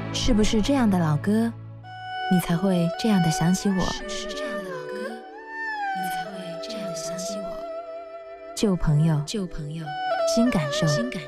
是不是这样的老歌，你才会这样的想起我？旧朋友，新感受。